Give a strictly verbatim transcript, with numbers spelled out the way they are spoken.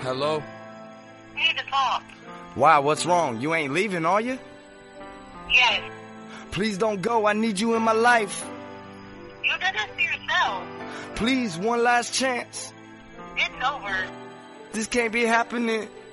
Hello? We need to talk. Why? What's wrong? You ain't leaving, are you? Yes. Please don't go. I need you in my life. You did this to yourself. Please, one last chance. It's over. This can't be happening.